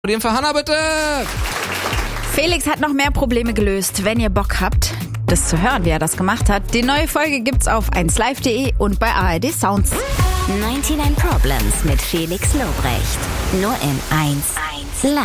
Den für Hannah bitte! Felix hat noch mehr Probleme gelöst. Wenn ihr Bock habt, das zu hören, wie er das gemacht hat, die neue Folge gibt's auf 1live.de und bei ARD Sounds. 99 Problems mit Felix Lobrecht. Nur in 1 Live.